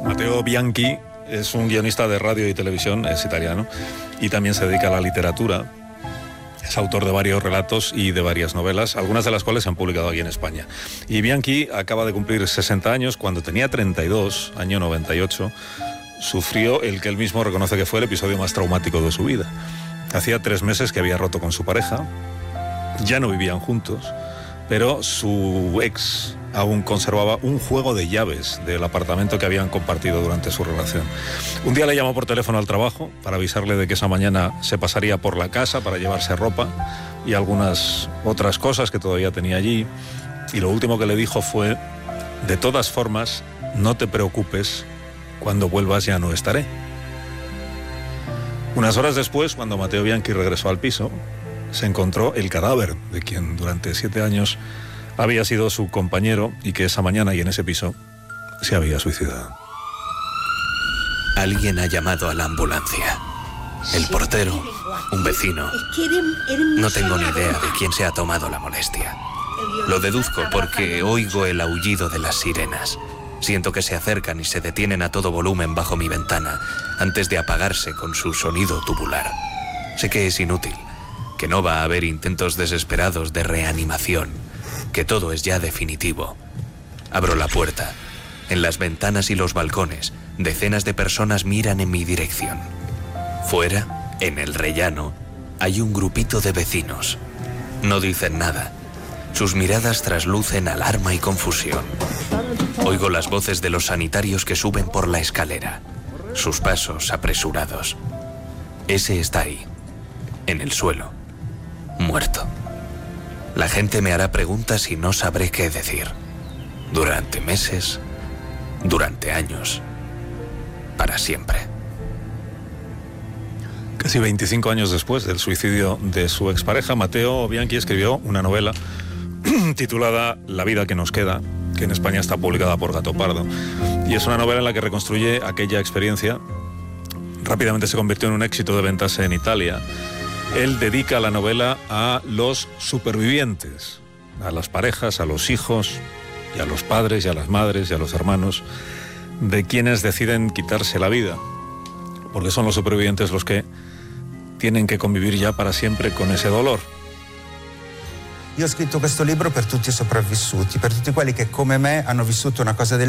Matteo Bianchi es un guionista de radio y televisión, es italiano, y también se dedica a la literatura. Es autor de varios relatos y de varias novelas, algunas de las cuales se han publicado aquí en España. Y Bianchi acaba de cumplir 60 años. Cuando tenía 32, año 98, sufrió el que él mismo reconoce que fue el episodio más traumático de su vida. Hacía 3 meses que había roto con su pareja, ya no vivían juntos, pero su ex aún conservaba un juego de llaves del apartamento que habían compartido durante su relación. Un día le llamó por teléfono al trabajo para avisarle de que esa mañana se pasaría por la casa para llevarse ropa y algunas otras cosas que todavía tenía allí. Y lo último que le dijo fue: de todas formas, no te preocupes, cuando vuelvas ya no estaré. Unas horas después, cuando Matteo Bianchi regresó al piso, se encontró el cadáver de quien durante 7 años había sido su compañero y que esa mañana y en ese piso se había suicidado. Alguien ha llamado a la ambulancia. El portero, un vecino. No tengo ni idea de quién se ha tomado la molestia. Lo deduzco porque oigo el aullido de las sirenas. Siento que se acercan y se detienen a todo volumen bajo mi ventana antes de apagarse con su sonido tubular. Sé que es inútil, que no va a haber intentos desesperados de reanimación, que todo es ya definitivo. Abro la puerta. En las ventanas y los balcones, decenas de personas miran en mi dirección. Fuera, en el rellano, hay un grupito de vecinos. No dicen nada. Sus miradas traslucen alarma y confusión. Oigo las voces de los sanitarios que suben por la escalera. Sus pasos apresurados. Ese está ahí, en el suelo, muerto. La gente me hará preguntas y no sabré qué decir. Durante meses, durante años, para siempre. Casi 25 años después del suicidio de su expareja, Matteo Bianchi escribió una novela titulada La vida que nos queda, que en España está publicada por Gato Pardo. Y es una novela en la que reconstruye aquella experiencia. Rápidamente se convirtió en un éxito de ventas en Italia. Él dedica la novela a los supervivientes, a las parejas, a los hijos, y a los padres, y a las madres, y a los hermanos, de quienes deciden quitarse la vida, porque son los supervivientes los que tienen que convivir ya para siempre con ese dolor. Io ho scritto questo libro per tutti i sopravvissuti, per tutti quelli che come me hanno vissuto una cosa del